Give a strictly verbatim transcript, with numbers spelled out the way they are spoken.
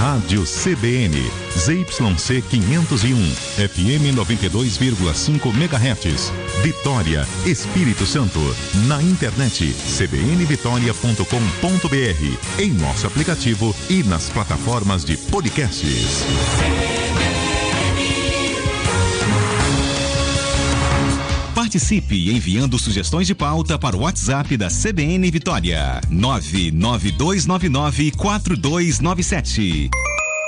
Rádio C B N, Z Y C quinhentos e um, F M noventa e dois vírgula cinco megahertz, Vitória, Espírito Santo. Na internet, c b n vitória ponto com ponto b r, em nosso aplicativo e nas plataformas de podcasts. Participe enviando sugestões de pauta para o WhatsApp da C B N Vitória, nove nove dois nove nove quatro dois nove sete.